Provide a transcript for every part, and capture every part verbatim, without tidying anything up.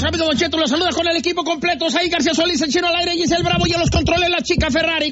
amigos Don Cheto, los saluda con el equipo completo. Ahí García Solís, el Chino al aire, Giselle Bravo y a los controles la chica Ferrari.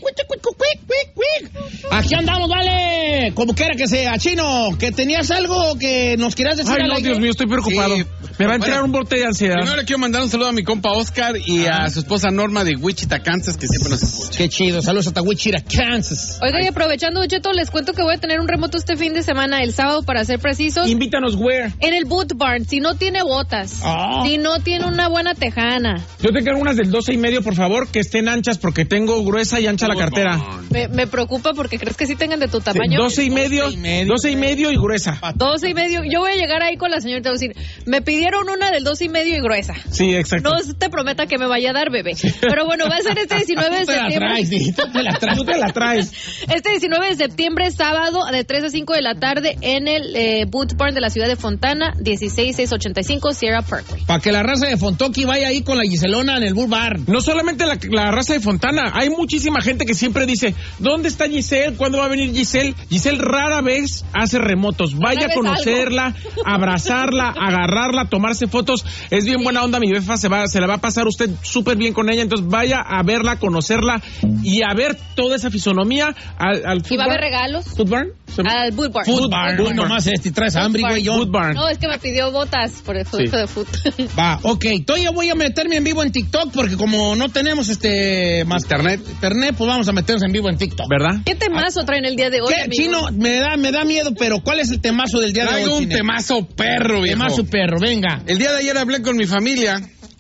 Aquí andamos, vale. Como quiera que sea. Chino, que tenías algo que nos quieras decir. Ay, al no, aire? Dios mío, estoy preocupado. Sí. Me va a entrar Bueno, un bote de ansiedad. Primero le quiero mandar un saludo a mi compa Oscar y Ah. a su esposa Norma de Wichita, Kansas, que siempre nos escucha. Qué chido. Saludos hasta Wichita, Kansas. Oiga, y aprovechando, Don Cheto, les cuento que voy a tener un remoto este fin de semana, el sábado, para ser precisos, Invítanos, where. en el Boot Barn. Si no tiene botas, Ah. si no tiene una buena tejana, Yo te quiero unas del doce y medio, por favor, que estén anchas, porque tengo gruesa y ancha la cartera. me, me preocupa porque crees que sí tengan de tu tamaño. doce y medio, y medio, doce y medio y gruesa. doce y medio. Yo voy a llegar ahí con la señorita y voy a decir, me pidieron una del doce y medio y gruesa. Sí, exacto. No te prometa que me vaya a dar, bebé. Pero bueno, va a ser este diecinueve de Tú te la septiembre. traes, di, tú te la traes. Tú te la traes. Este diecinueve de septiembre, sábado, de tres a cinco de la tarde, en el eh, Boot Barn de la ciudad de Fontana, dieciséis seiscientos ochenta y cinco Sierra Parkway. Para que la raza de Fontoki vaya ahí con la Giselona en el Bull Bar. No solamente la, la raza de Fontana, hay muchísima gente que siempre dice, ¿dónde está Giselle? ¿Cuándo va a venir Giselle? Giselle rara vez hace remotos. Vaya a vez conocerla, abrazarla, agarrarla, tomarse fotos. Es bien buena onda, mi befa, se va, se la va a pasar usted súper bien con ella. Entonces vaya a verla, conocerla y a ver toda esa fisonomía al, al Y va a haber Food Barn. regalos Food Barn. al Boot Barn. Food Bar. Food No Bar. nomás este, traes hambre, güey. yo. Food Barn. No, es que me pidió botas por el producto Sí. de food. Va, ok. Todavía voy a meterme en vivo en TikTok porque como no tenemos este más Internet. internet, pues vamos a meternos en vivo en TikTok. ¿Verdad? ¿Qué temazo traen el día de hoy, ¿Qué, amigo? Chino? Me da, me da miedo, pero ¿cuál es el temazo del día de Traigo hoy? un Chine? temazo perro, viejo. Temazo perro, venga. El día de ayer hablé con mi familia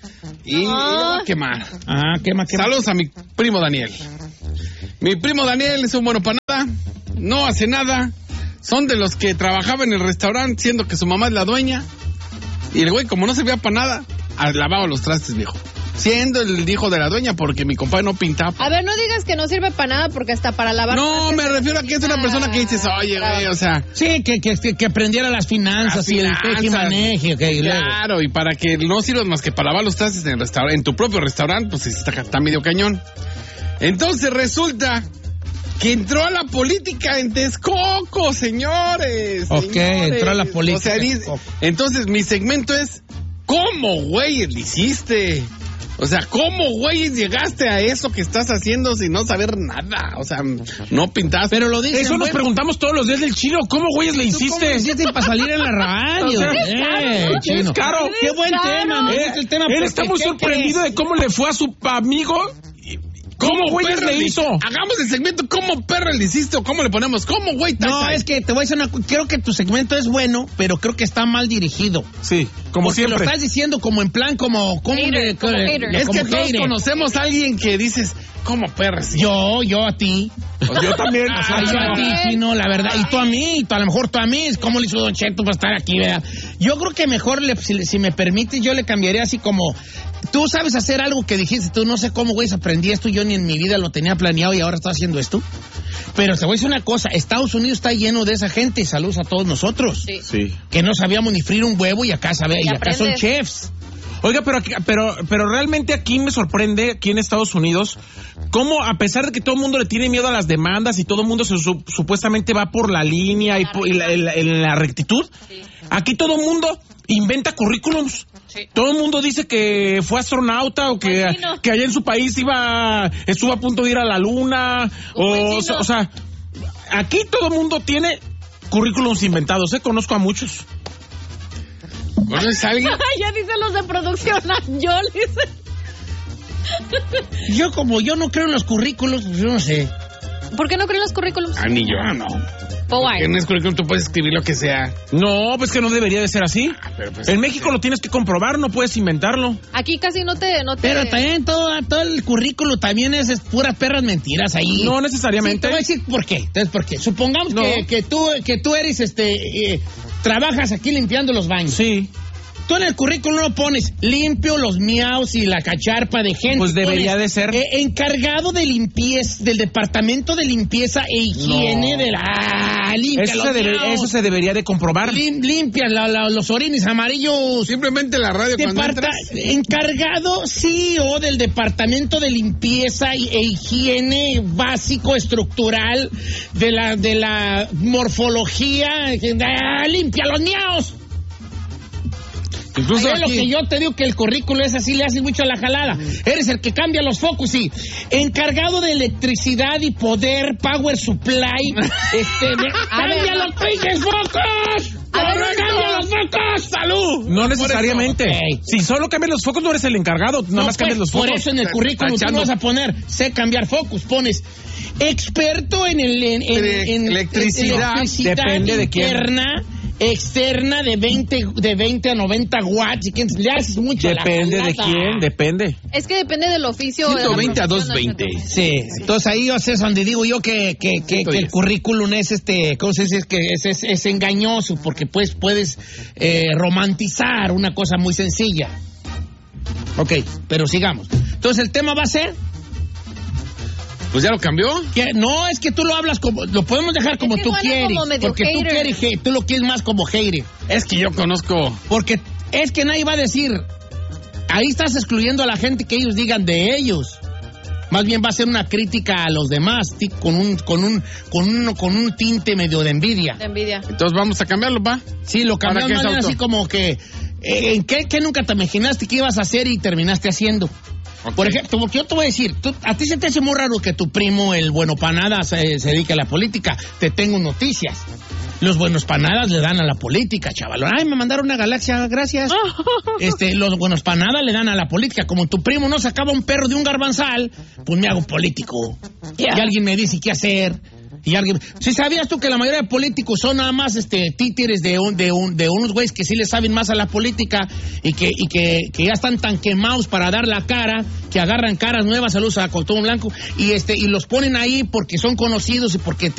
y No. lo voy a quemar. Ah, qué más que Saludos a mi primo Daniel. Mi primo Daniel es un bueno para nada, no hace nada. Son de los que trabajaba en el restaurante siendo que su mamá es la dueña. Y el güey, como no servía para nada, lavaba los trastes, viejo. Siendo el hijo de la dueña, porque mi compadre no pintaba. A ver, no digas que no sirve para nada porque hasta para lavar... No, trastes me refiero a que es una persona que dices, oye, güey, o sea... Sí, que, que, que aprendiera las finanzas Las y el finanzas. teje y maneje, ok, y luego. Claro, y para que no sirvas más que para lavar los trastes en el restaurante, en tu propio restaurante, pues está, está medio cañón. Entonces resulta que entró a la política en Texcoco, señores. Ok, señores. entró a la política O sea, en dice- Texcoco. entonces mi segmento es, ¿cómo, güey, le hiciste? O sea, ¿cómo, güey, llegaste a eso que estás haciendo sin no saber nada? O sea, no pintaste. Pero lo dicen, Eso nos bueno, preguntamos todos los días del Chino. ¿Cómo, güeyes, le ¿tú cómo hiciste? hiciste para salir en la radio? O sea, eh, es Chino. caro. Qué buen Claro. tema, me Eh, gusta el tema. él porque está muy ¿qué sorprendido crees? de cómo le fue a su amigo. ¿Cómo, güeyes, perro le hizo? Hagamos el segmento, ¿cómo perro le hiciste o cómo le ponemos? ¿Cómo, güey? No, taza? es que te voy a decir una cosa. Creo que tu segmento es bueno, pero creo que está mal dirigido. Sí, como Porque siempre. lo estás diciendo como en plan, como... como Hater, le- como le- hater. le- Es como que todos hater. conocemos a alguien que dices, ¿cómo perro? sí? Yo, yo a ti. Yo también. O sea, yo a ti, sí, no, la verdad. Y tú a mí, y tú, a lo mejor tú a mí. ¿Cómo le hizo Don Cheto para estar aquí, vea? Yo creo que mejor, le- si, si me permites, yo le cambiaría así como... Tú sabes hacer algo que dijiste, tú no sé cómo, güey, aprendí esto, yo ni en mi vida lo tenía planeado y ahora estoy haciendo esto. Pero te voy a decir una cosa, Estados Unidos está lleno de esa gente y saludos a todos nosotros. Sí. Sí. Que no sabíamos ni freír un huevo y acá, sabe, y, Y acá son aprendes. chefs. Oiga, pero, aquí- pero, pero realmente aquí me sorprende, aquí en Estados Unidos, cómo a pesar de que todo el mundo le tiene miedo a las demandas y todo el mundo se, su- supuestamente va por la línea y, por- y la, en la- en la rectitud, Sí. aquí todo el mundo inventa currículums. Sí. Todo el mundo dice que fue astronauta o que, Pues sí, no. que allá en su país iba, estuvo a punto de ir a la luna. Pues O, sí, no. o sea, aquí todo el mundo tiene currículums inventados, ¿eh? Conozco a muchos. ¿Conoces a alguien? ya dicen los de producción, yo dice. Yo como yo no creo en los currículos, yo no sé. ¿Por qué no creen los currículums? Ah, ni yo, no. Oh, why? En el currículum tú puedes escribir lo que sea. No, pues que no debería de ser así. pero pues- en México lo tienes que comprobar, no puedes inventarlo. Aquí casi no te... No te... Pero también todo, todo el currículo también es, es puras perras mentiras ahí. No Sí, necesariamente. te voy a decir por qué. Entonces, ¿por qué? Supongamos No. que, que tú que tú eres este eh, trabajas aquí limpiando los baños. Sí. Tú en el currículum no pones limpio los miaos y la cacharpa de gente. Pues debería Pones, de ser. eh, encargado de limpieza, del departamento de limpieza e higiene No. de la... Ah, limpia Eso los se, debe- miaos. eso se debería de comprobar. Lim- limpia la- la- los orines amarillos. Simplemente la radio cuando Departa- entras. encargado C E O del departamento de limpieza y- e higiene básico estructural de la de la morfología. Ah, limpia los miaos. Incluso es lo aquí. que yo te digo, que el currículo es así, le haces mucho a la jalada. Eres el que cambia los focos, sí. Encargado de electricidad y poder, power supply. este, de, ¡Cambia los pinches focos! ¡Ahora cambia los focos! ¡Salud! No necesariamente. Okay. Si solo cambias los focos, no eres el encargado. Nada No, más cambias pues, los focos. por eso en el currículum tú no vas a poner, sé cambiar focos, pones experto en el en, en, en Electricidad. electricidad Depende de quién. interna, externa de veinte, de veinte a noventa watts, y que le haces mucho a la Depende de jalada. quién, depende. Es que depende del oficio. de la ciento veinte a profesión, doscientos veinte. ¿no? Sí, entonces ahí yo sé, es donde digo yo que, que, que, que el currículum es este, ¿cómo se dice? Es que es, es, es engañoso, porque pues puedes eh, romantizar una cosa muy sencilla. Ok, pero sigamos. Entonces el tema va a ser Pues ya lo cambió. que no es que tú lo hablas como, lo podemos dejar como Es que tú suena quieres, como medio porque tú hater. quieres, que- tú lo quieres más como hater, Es que yo conozco. porque es que nadie va a decir, ahí estás excluyendo a la gente que ellos digan de ellos. Más bien va a ser una crítica a los demás, ti- con un, con un, con un, con un tinte medio de envidia. De envidia. Entonces vamos a cambiarlo, ¿va? Sí, lo ¿Para cambiamos qué es más bien auto? así como que, eh, ¿en qué, qué nunca te imaginaste que ibas a hacer y terminaste haciendo? Ok. Por ejemplo, porque yo te voy a decir, tú- a ti se te hace muy raro que tu primo, el bueno panada, se, se dedique a la política. Te tengo noticias. Los buenos panadas le dan a la política, chaval. Ay, me mandaron una galaxia, gracias. Este, los buenos panadas le dan a la política. Como tu primo no sacaba un perro de un garbanzal, pues me hago político. Yeah. Y alguien me dice qué hacer. Y alguien, ¿sí sabías tú que la mayoría de políticos son nada más este títeres de un, de un, de unos güeyes que sí le saben más a la política y que, y que, que ya están tan quemados para dar la cara, que agarran caras nuevas, saludos a Cuauhtémoc Blanco, y este, y los ponen ahí porque son conocidos y porque